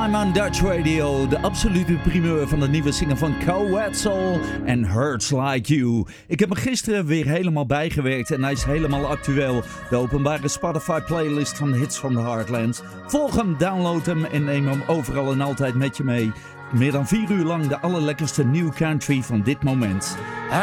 Time on Dutch Radio. De absolute primeur van de nieuwe single van Coetzel en Hurts Like You. Ik heb hem gisteren weer helemaal bijgewerkt en hij is helemaal actueel. De openbare Spotify playlist van de hits van de Heartland. Volg hem, download hem en neem hem overal en altijd met je mee. Meer dan 4 uur lang de allerlekkerste new country van dit moment.